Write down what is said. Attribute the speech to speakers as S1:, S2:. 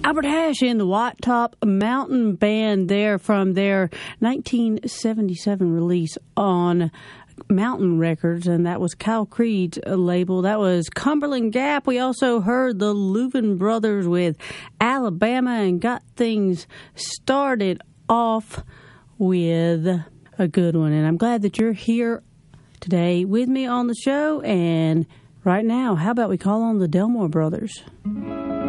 S1: Albert Hash and the White Top Mountain Band there from their 1977 release on Mountain Records, and that was Kyle Creed's label. That was Cumberland Gap. We also heard the Louvin Brothers with Alabama and got things started off with a good one. And I'm glad that you're here today with me on the show. And right now, how about we call on the Delmore Brothers?